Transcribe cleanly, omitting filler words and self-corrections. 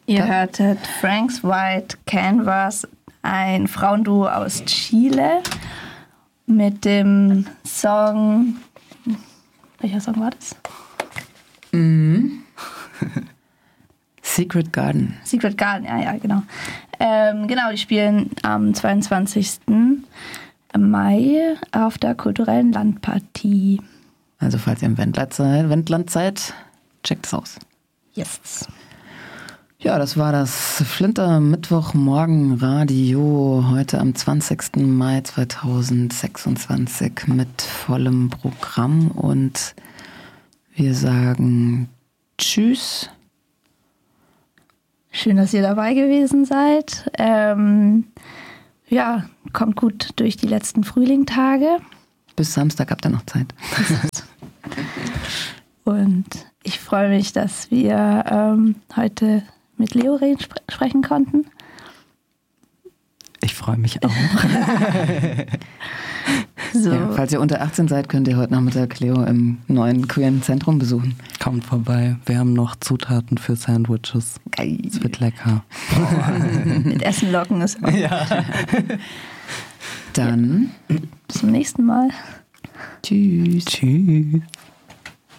Ihr hörtet Frank's White Canvas, ein Frauenduo aus Chile, mit dem Song. Welcher Song war das? Secret Garden. Secret Garden, ja, genau. Genau, die spielen am 22. Mai auf der kulturellen Landpartie. Also falls ihr im Wendland seid, checkt es aus. Yes. Ja, das war das Flinter Mittwochmorgen Radio heute am 20. Mai 2026 mit vollem Programm und wir sagen Tschüss. Schön, dass ihr dabei gewesen seid. Ja, kommt gut durch die letzten Frühlingtage. Bis Samstag habt ihr noch Zeit. Und ich freue mich, dass wir heute mit Leo sprechen konnten. Ich freue mich auch. So. Ja, falls ihr unter 18 seid, könnt ihr heute Nachmittag Leo im neuen queeren Zentrum besuchen. Kommt vorbei. Wir haben noch Zutaten für Sandwiches. Geil. Es wird lecker. Mit Essen locken ist auch. Ja. Dann bis zum nächsten Mal. Tschüss. Tschüss.